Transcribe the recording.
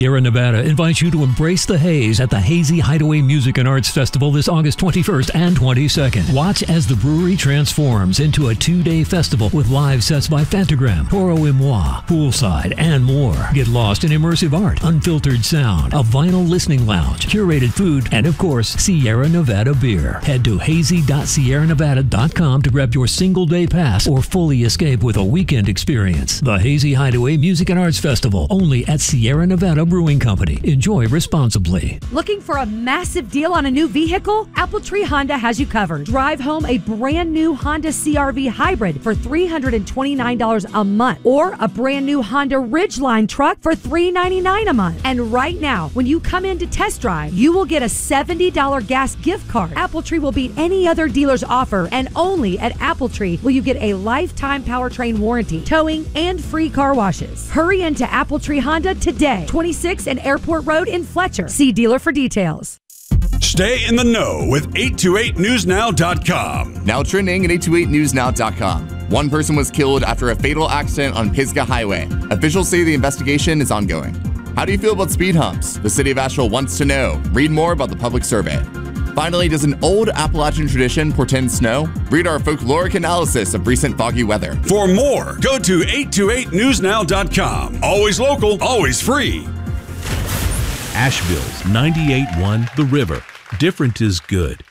Sierra Nevada invites you to embrace the haze at the Hazy Hideaway Music and Arts Festival this August 21st and 22nd. Watch as the brewery transforms into a 2-day festival with live sets by Fantagram, Toro y Moi, Poolside, and more. Get lost in immersive art, unfiltered sound, a vinyl listening lounge, curated food, and of course, Sierra Nevada beer. Head to hazy.sierranevada.com to grab your single-day pass or fully escape with a weekend experience. The Hazy Hideaway Music and Arts Festival, only at Sierra Nevada Brewing Company. Enjoy responsibly. Looking for a massive deal on a new vehicle? AppleTree Honda has you covered. Drive home a brand new Honda CR-V Hybrid for $329 a month, or a brand new Honda Ridgeline truck for $399 a month. And right now, when you come in to test drive, you will get a $70 gas gift card. AppleTree will beat any other dealer's offer, and only at AppleTree will you get a lifetime powertrain warranty, towing, and free car washes. Hurry into AppleTree Honda today, 26 and Airport Road in Fletcher. See dealer for details. Stay in the know with 828newsnow.com. Now trending at 828newsnow.com. One person was killed after a fatal accident on Pisgah Highway. Officials say the investigation is ongoing. How do you feel about speed humps? The city of Asheville wants to know. Read more about the public survey. Finally, does an old Appalachian tradition portend snow? Read our folkloric analysis of recent foggy weather. For more, go to 828newsnow.com. Always local, always free. Asheville's 98.1 The River. Different is good.